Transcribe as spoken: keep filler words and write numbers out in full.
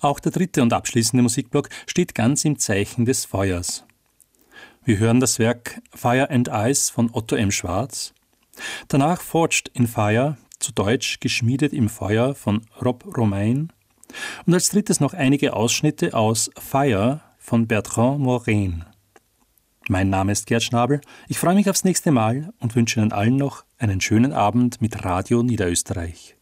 Auch der dritte und abschließende Musikblock steht ganz im Zeichen des Feuers. Wir hören das Werk Fire and Ice von Otto M. Schwarz. Danach Forged in Fire, zu Deutsch Geschmiedet im Feuer von Rob Romain. Und als drittes noch einige Ausschnitte aus Fire von Bertrand Morin. Mein Name ist Gerd Schnabel. Ich freue mich aufs nächste Mal und wünsche Ihnen allen noch einen schönen Abend mit Radio Niederösterreich.